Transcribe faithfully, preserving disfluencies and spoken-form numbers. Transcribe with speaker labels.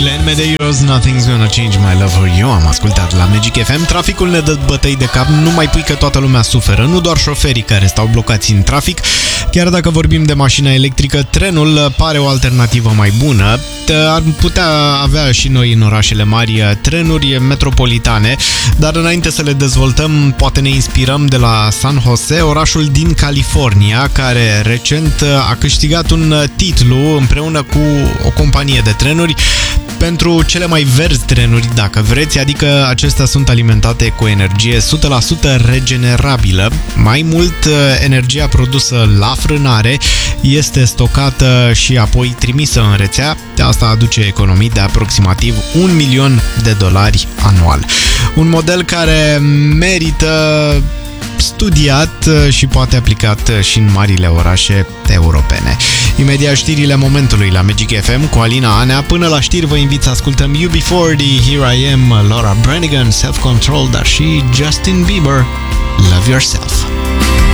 Speaker 1: Glenn Medeiros, Nothing's Gonna Change My Love For You. Am ascultat la Magic F M. Traficul ne dă bătăi de cap. Nu mai pui că toată lumea suferă. Nu doar șoferii care stau blocați în trafic. Chiar dacă vorbim de mașina electrică, trenul pare o alternativă mai bună. Ar putea avea și noi în orașele mari trenuri metropolitane, dar înainte să le dezvoltăm, poate ne inspirăm de la San Jose, orașul din California, care recent a câștigat un titlu împreună cu o companie de trenuri pentru cele mai verzi trenuri, dacă vreți, adică acestea sunt alimentate cu energie o sută la sută regenerabilă. Mai mult, energia produsă la frânare este stocată și apoi trimisă în rețea. Asta aduce economii de aproximativ un milion de dolari anual. Un model care merită studiat și poate aplicat și în marile orașe europene. Imediat știrile momentului la Magic F M cu Alina Anea. Până la știri vă invit să ascultăm U B patruzeci, Here I Am, Laura Branigan, Self Control, dar și Justin Bieber, Love Yourself.